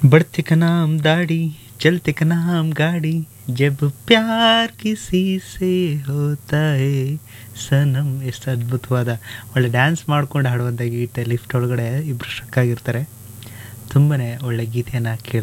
बढ़ते का नाम दाढ़ी चलते का नाम ಗಾಡಿ ಜಬ್ ಪ್ಯಾರ್ ಕಿಸಿ ಸೇ ಹೋತಾ ಹೇ ಸನಮ್. ಎಷ್ಟು ಅದ್ಭುತವಾದ ಒಳ್ಳೆ ಡ್ಯಾನ್ಸ್ ಮಾಡ್ಕೊಂಡು ಹಾಡುವಂಥ ಗೀತೆ. ಲಿಫ್ಟ್ ಒಳಗಡೆ ಇಬ್ಬರು ಸ್ಟ್ರಕ್ ಆಗಿರ್ತಾರೆ. ತುಂಬಾ ಒಳ್ಳೆ ಗೀತೆಯನ್ನು ಕೇಳಿ